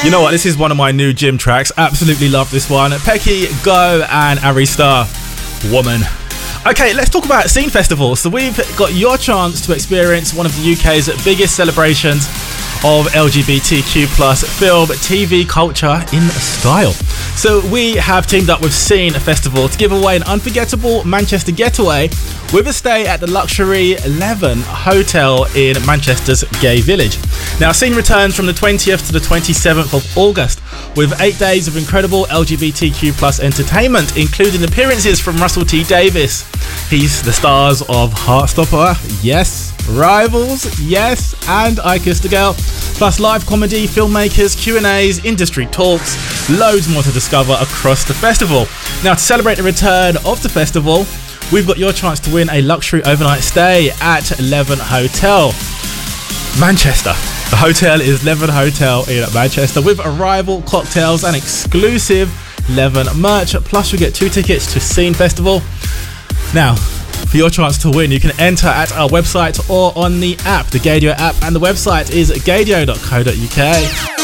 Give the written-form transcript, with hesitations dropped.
You know what? This is one of my new gym tracks. Absolutely love this one. Pecky, Go, and Arista, Woman. Okay, let's talk about Scene Festival. So we've got your chance to experience one of the UK's biggest celebrations of LGBTQ plus film, TV culture in style. So we have teamed up with Scene Festival to give away an unforgettable Manchester getaway with a stay at the luxury Leven Hotel in Manchester's Gay Village. Now, Scene returns from the 20th to the 27th of August with 8 days of incredible LGBTQ plus entertainment, including appearances from Russell T Davies. He's the stars of Heartstopper, yes, Rivals, yes, and I Kissed a Girl, plus live comedy, filmmakers, Q&As, industry talks, loads more to discover across the festival. Now, to celebrate the return of the festival, we've got your chance to win a luxury overnight stay at Leven Hotel, Manchester. The hotel is Leven Hotel in Manchester with arrival, cocktails, and exclusive Leven merch. Plus, you get 2 tickets to Scene Festival. Now, for your chance to win, you can enter at our website or on the app, the Gaydio app, and the website is gaydio.co.uk.